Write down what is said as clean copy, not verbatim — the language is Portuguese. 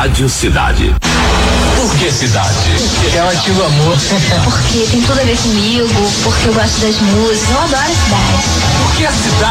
Rádio Cidade. Por que Cidade? Porque é um antigo amor. Porque tem tudo a ver comigo, porque eu gosto das músicas, eu adoro a cidade. Por que a Cidade?